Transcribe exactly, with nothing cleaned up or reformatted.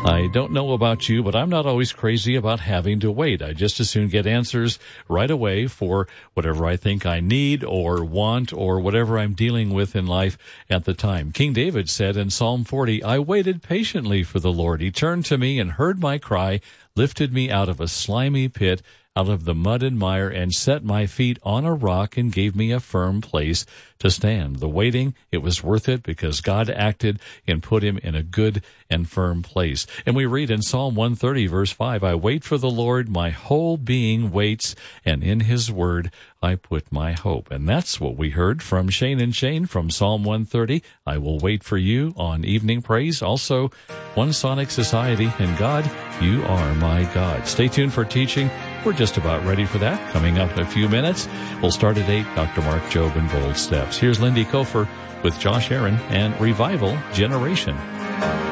I don't know about you, but I'm not always crazy about having to wait. I just as soon get answers right away for whatever I think I need or want or whatever I'm dealing with in life at the time. King David said in Psalm forty, I waited patiently for the Lord. He turned to me and heard my cry, lifted me out of a slimy pit, out of the mud and mire, and set my feet on a rock and gave me a firm place to stand. The waiting, it was worth it because God acted and put him in a good and firm place. And we read in Psalm one thirty, verse five, I wait for the Lord, my whole being waits, and in his word I put my hope. And that's what we heard from Shane and Shane from Psalm one thirty. I will wait for you on Evening Praise. Also, One Sonic Society and God, you are my God. Stay tuned for teaching. We're just about ready for that. Coming up in a few minutes, we'll start at eight, Doctor Mark Jobe and Bold Steps. Here's Lindy Kofer with Josh Aaron and Revival Generation.